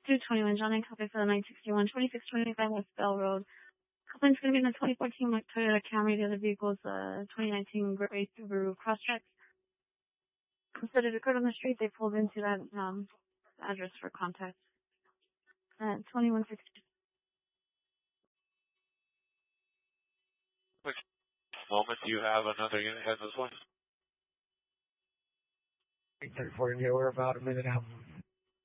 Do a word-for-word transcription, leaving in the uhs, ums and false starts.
two twenty-one, John and Copy for the nine sixty-one, twenty-six twenty-five West Bell Road. Couplin's going to be in a twenty fourteen Toyota Camry. The other vehicle's a twenty nineteen Gray Subaru Crosstrek. Instead of occurred on the street, they pulled into that um, address for contact. At twenty-one sixty. Quick moment, do you have another unit has this one? eight thirty-four, yeah, we're about a minute out.